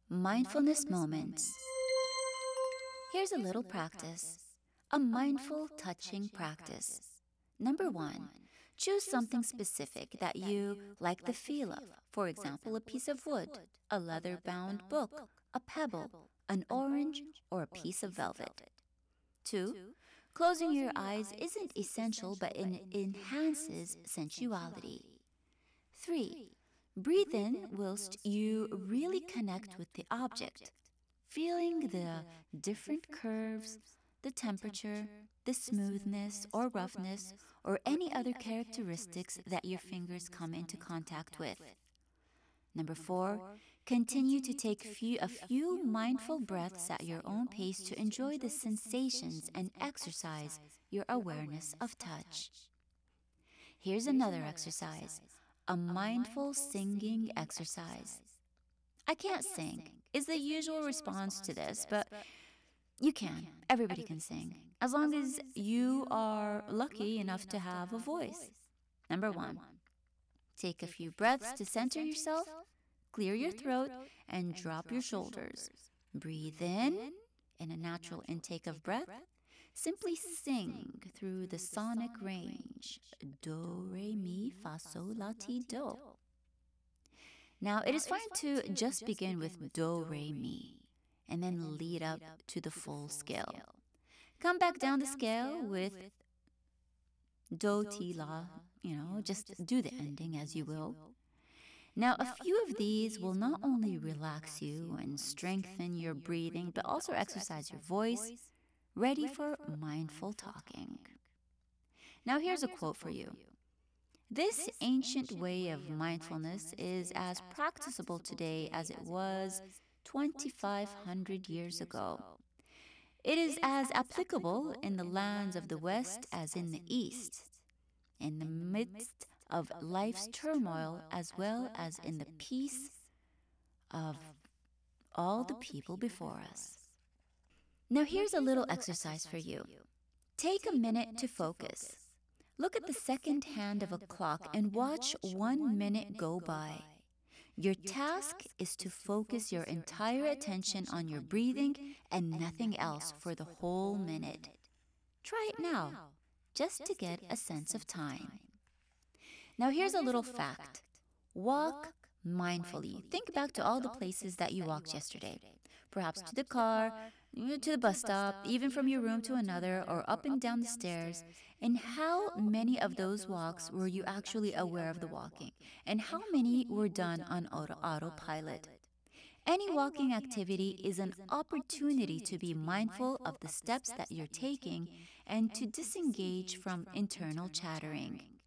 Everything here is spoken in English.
Mindfulness moments. Here's a little practice. A mindful touching practice. Number 1, choose something specific that you like the feel of. For example, a piece of wood, a leather-bound book, a pebble, an orange, or a piece of velvet. 2, closing your eyes isn't essential, but it enhances sensuality. 3, breathe in whilst you really connect with the object, feeling the different curves, the temperature, the smoothness or roughness, or any other characteristics that your fingers come into contact with. Number 4, continue to take a few mindful breaths at your own pace to enjoy the sensations and exercise your awareness of touch. Here's another exercise, a mindful singing exercise. I can't sing is the usual response to this, but you can. Everybody can sing, as long as you are lucky enough to have a voice. Number 1, take a few breaths to center yourself, clear your throat, and drop your shoulders. Breathe in a natural intake of breath. Simply sing through the sonic range. Do, re, mi, fa, sol, la, ti, do. Now, it is fine to just begin with do, re, mi, and then lead up to the full scale. Come back down the scale with do, ti, la, just do the ending as you will. Now, a few of these will not only relax you and strengthen your breathing, but also exercise your voice, ready for mindful talking. Now, here's a quote for you. This ancient way of mindfulness is as practicable today as it was 2,500 years ago. It is as applicable in the lands of the West as in the East, in the midst of life's turmoil as well as in the peace of all the people before us. Now here's a little exercise for you. Take a minute to focus. Look at the second hand of a clock and watch 1 minute go by. Your task is to focus your entire attention on your breathing and nothing else for the whole minute. Try it now, just to get a sense of time. Now here's a little fact. Walk mindfully. Think back to all the places that you walked yesterday. Perhaps to the car, to the bus stop, even from your room to another, or up and down the stairs. And how many of those walks were you actually aware of the walking? And how many were done on autopilot? Any walking activity is an opportunity to be mindful of the steps that you're taking and to disengage from internal chattering.